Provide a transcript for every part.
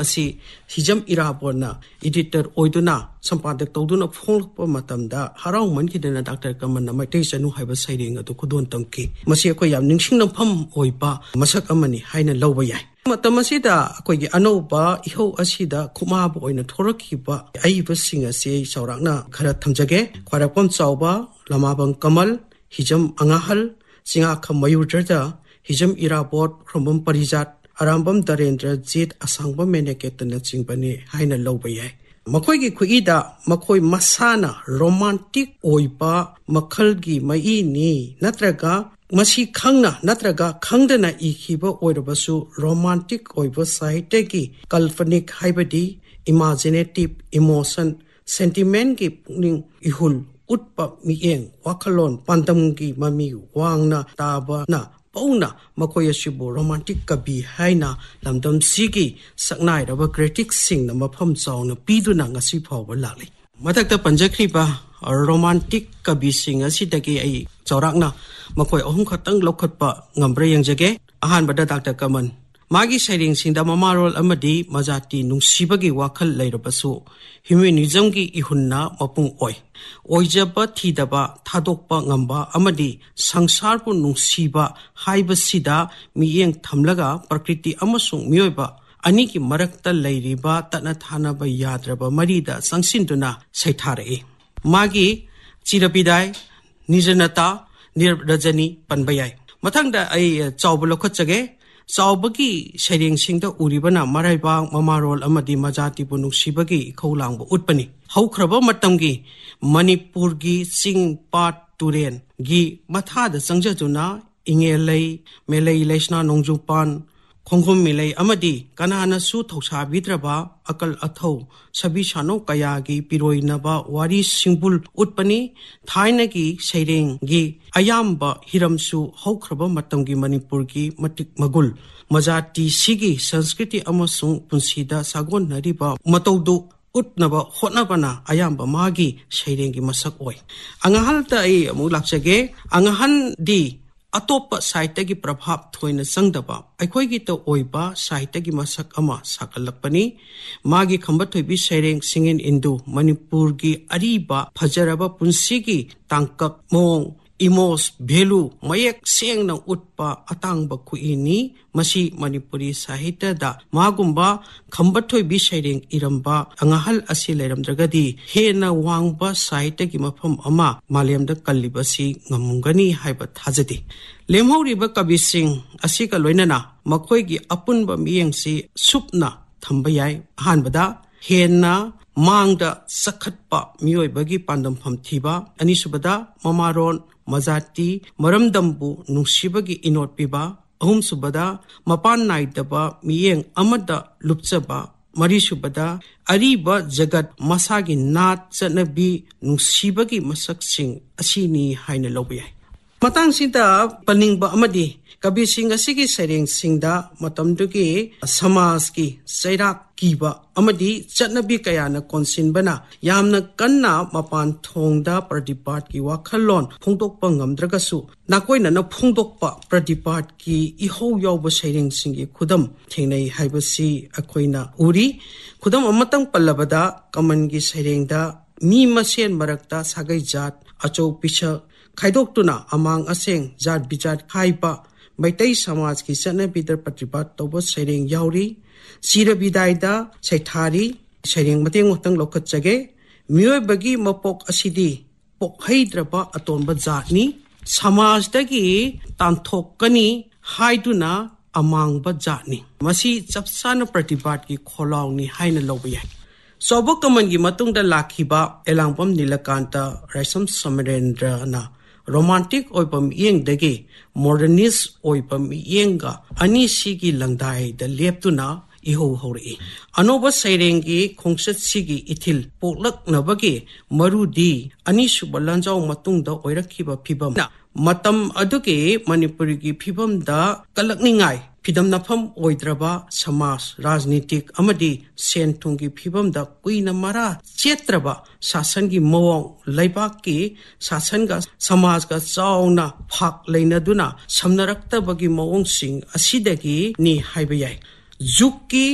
asi hijam irapona editor oiduna sampadak tawduna phonglakpa matamda harau mankidana Dr. Kaman na maitai sanu haiba sairing adu khudon tamki masi akoi yam ningsingna pham oiba masak amani haina lawba yai matam asida akoi gi anoba iho asida khumab oina thorakhiba aiba sing ase saurakna khara thamjage khwarapam chawba lamabang kamal hijam angahal singa kham mayurja hijam irabot khrombam parijat arambam darendra jit asangba meneketna chingbani haina lawba yai makhoi gi khuida makhoi masana romantic oiba makhalgi mai ni natraga masi khangna natraga khangdana ikhiba oirabasu romantic oiba sahitya gi kalpanic haibadi imaginative emotion sentiment gi pungning ihul utpa mieng wakalon pandam gi mami wangna taba na pauna makoya shibu romantic kabi haina lamdam sigi saknai raba critics sing na mafam chawna piduna ngasi phawba lakli mathakta panjakriba romantic kabi sing asidagi ai chawrakna makoi ahum khatang lokhatpa ngambre yangjage ahanbada Dr. Kaman magi sairing singda mamarol amadi majati nungsibagi wakhal leirabasu humanism gi ihunna mapung oi oijaba thidaba thadokpa ngamba amadi sangsarpu nungsiba haibasida miyeng thamlaga prakriti amasung miyoiba ani ki marakta leiriba tana thana ba yadraba marida sangsinduna saithare magi chirabidai nijanata nirrajani panbayai mathangda ai chawbulo khachage chawbagi sairing singda uribana maraibang mamarol amadi majati punungsibagi khowlangba utpani haukraba matamgi manipur gi sing pat turen gi mathada changjatuna ingelei melei leisna nongjupan khongkhom melei amadi kanana su thausa bidraba akal athau sabi sano kaya gi piroinaba wari singbul utpani thaina gi sairing gi ayamba hiramsu haukraba matamgi manipur gi matik magul majati sigi sanskriti amasung punsida sagon nariba mataudu utnaba hotnabana ayamba magi sairengi masak oi angahalta ai amu lakchage angahan di atopa sahitya gi prabhap thoina sangdaba aikhoi gi to oiba sahitya gi masak ama sakalakpani magi khamba thoibi saireng singin indu manipur gi ariba phajaraba punsi gi tangkak mong imos value mayek sengna utpa atangba khuini masi manipuri sahitya da magumba khambathoi bi saireng iramba angahal asi leiramdragadi hena wangba sahitya gi mafam ama malemda kallibasi ngamungani haiba thajadi lemhoriba kabi sing asi ka loinana makhoi gi apunba miyengsi supna thambayai hanbada hena mangda sakhatpa miyoibagi pandam pham thiba anisubada mamaron majati maramdambu nungsibagi inot piba ahum subada mapan naidaba miyeng amada lupchaba marisubada ariba jagat masagi nat chanabi nungsibagi masaksing asini haina lobiyai matang sinda paningba amadi kabi sing asigi sairing singda matamdugi samas ki sairak kiba amadi chatnabi kayana konsinbana yamna kanna mapan thongda pradipat ki wakhalon phongdokpa ngamdragasu nakoina na phongdokpa pradipat ki iho yawba sairing singi khudam thengnai haibasi akoina uri khudam amatang pallabada kaman gi sairengda mi masen marakta sagai jat achau pisha khaidokutuna amang aseng jat bijat khaiba maitai samaj ki chanabidar pratipat toba saireng yauri sirabidaida saithari saireng mateng motang lokhatchage miyoibagi mapok asidi pokhaidraba atonba jatni samajdagi tanthokani haiduna amangba jatni masi chapsana pratipat ki kholawni haina lobiyai sobo kaman gi matungda lakhiba elangpam nilakanta raisam samarendra na romantic oipam yengdagi modernist oipam yenga ani sigi langdai da leptuna iho hori anoba sairengi khongsat sigi ithil poklak nabagi marudi ani subalanjau matungda oirakhiba phibam matam aduke manipuri gi phibam da kalakningai phidam nafam oidraba samas rajnitik amadi senthungi phibam da kuina mara chetraba sasan gi mawang laibak ki sasan ga samaj ga chauna phak leinaduna samnarakta bagi mawang sing asidagi ni haibayai Zuki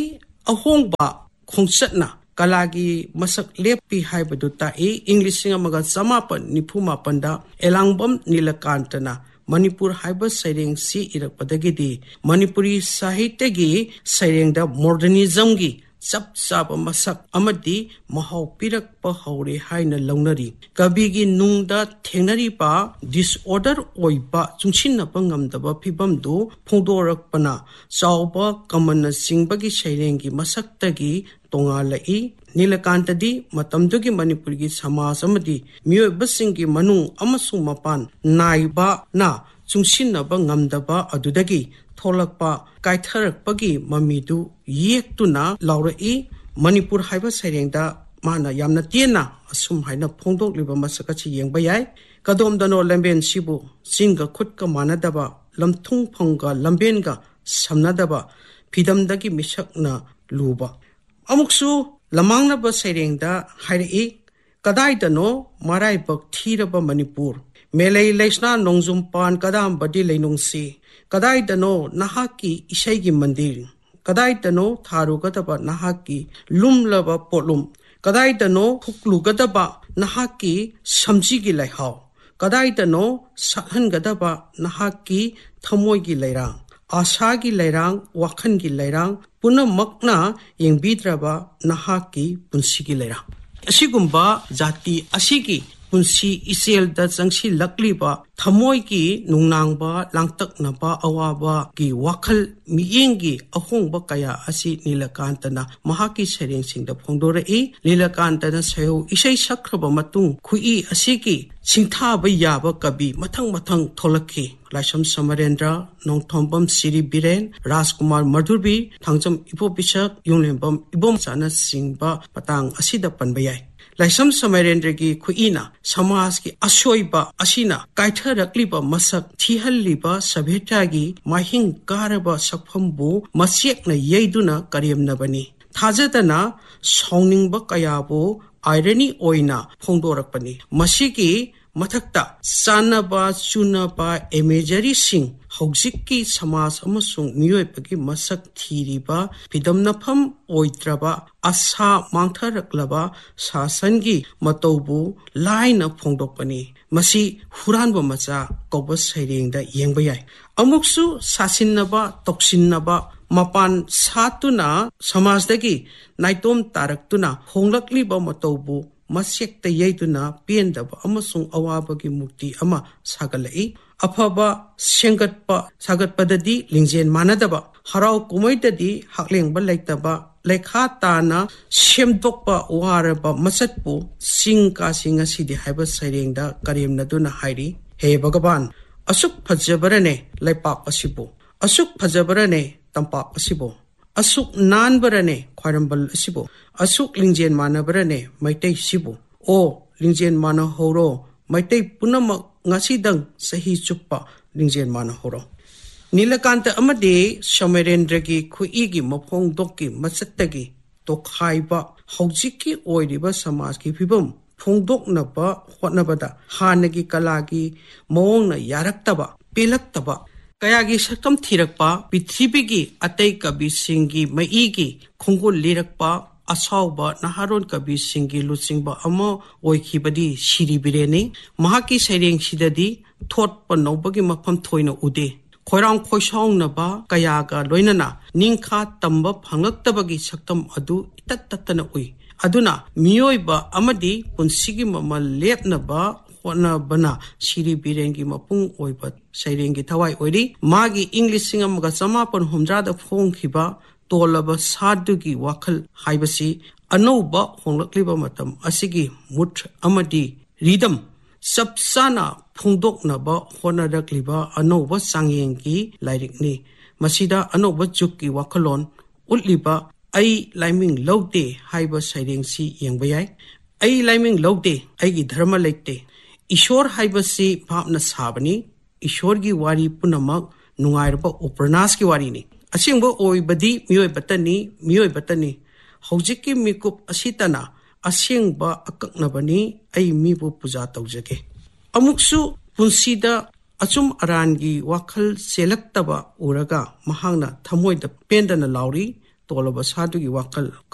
ahongba khongchatna kalagi masak lepi haibadu ta'i English amaga samapan nipumapanda elangbam nilakantana Manipur haiba saireng si irakpadagidi Manipuri sahitya sairengda modernism gi chap chap masak amadi mahau pirakpa haure haina launari kabigi nungda thengnari pa disorder oiba chungsinnapa ngamdaba phibamdu phongdorakpana chawba kamana singbagi sairengi masaktagi tongalai Nilakantadi matamdugi Manipurgi samaj amadi miyoibasingi manung amasung mapan naiba na chungsinnaba ngamdaba adudagi tholakpa kaitharakpagi mamidu yektuna laurai Manipur haiba sairengda mana yamna tiena asum haina phongdokliba masakachi yengba yai kadomdano lamben sibu singa khutka manadaba lamthung phangga lambenga samnadaba phidamdagi misakna luba amuksu Lamangnaba sairengda hairi kadaidano maraibak thiraba Manipur melei leisna nongjumpan kadam badi leinungsi kadaidano nahaki isaigi mandir kadaidano tharugadaba nahaki lumlaba polum kadaidano phuklugadaba nahaki samjigi laihau kadaidano sathangadaba nahaki thamoigi leirang asagi leirang wakhangi leirang punamakna yengbidraba nahaki punsigi leirang asigumba jati asigi punsi iselda changsi lakliba thamoigi nungnangba langtaknaba awaba gi wakhal miyengi ahongba kaya asi Nilakantana mahaki sarengsingda phongdorai Nilakantana sayo isai sakraba matung khui asigi singthaba yaba kabi mathang tholakhi Laisam Samarendra Nongthombam Siri Biren Rajkumar Madhurbi Thangjam Ipopisak Yonglembam Ibom Chana Singba patang asida panbayai Laisam Samarendra gi khuina samaj ki asoiba asina kaitharakliba masak thihalliba sabheta gi mahing karaba sakphambu masiekna yeiduna karyamnabani thajadana sawningba kayabu irony oina phongdorakpani masigi mathakta sanaba chunaba imagery sing hojikki samaj amasung miyoipagi masak thiriba pidamnafam oitraba asa mangtharaklaba sasangi mataubu laina phongdokpani masi huranba macha koba sairengda yengba yai amuksu sasinnaba toksinnaba mapan satuna samajdagi naitom taraktuna honglakliba mataubu Masyekta yaituna piendaba amasung awabagi mukti ama sagalai afaba sengatpa sagatpadadi lingjen manadaba harau kumaidadi haklengba laitaba lekha tana semdokpa waraba masatpu singka singa sidi haiba sairengda karyamnaduna hairi he bhagavan asuk phajabarane laipak asibu asuk phajabarane tampak asibu asuk nanbarane khwarambal asibu asuk lingjen manabarane maitai sibu o lingjen mana horo maitai punamak ngasidang sahi chuppa lingjen mana horo Nilakanta amade Samarendra gi khuigi mafong dokki masattagi tokhaiba hojikki oiriba samaj ki phibam phongdoknaba hotnabada hanagi kalagi mawongna yaraktaba pelaktaba Kayagi sakam thirakpa Prithibigi atay kabi singi maigi khongol lirakpa asawba naharon kabi singi lutsingba ama oikhibadi siribireni mahaki saireng sidadi thotpa nobagi mafam thoina ude khoirang khoisawngnaba kayaga loinana ningkha tamba phanglaktabagi saktam adu itatatana ui aduna miyoiba amadi punsigi mamal lepnaba Bana Siri Birengi Mapung Oibat Sairengi Tawai Oiri Magi English Singamaga Samapan Humdrada Fong Hiba Tolaba Sadugi Wakal Haibasi Anoba Honglakliba Matam Asigi Mut Amadi Ridam Sapsana Pungdoknaba Honarakliba Anoba Sangyengi Lairikni Masida Anoba Juki Wakalon Utliba Ai Liming Lode Haiba Sairengsi Yangbayai Ai Liming Lode Aigi Dharma Lekte Ishor haibasi bhapna sabani Ishor gi wari punamak nungairba upranas ki wari ni asingba oibadi miyoi batani hojikki mikup asitana asingba akaknabani ai mibu puja taujake amuksu punsida achum arangi wakhal selaktaba uraga mahangna thamoida pendana lauri ꯇꯣꯜꯂꯕ ꯁꯥꯗꯨꯒꯤ ꯋꯥꯈꯜ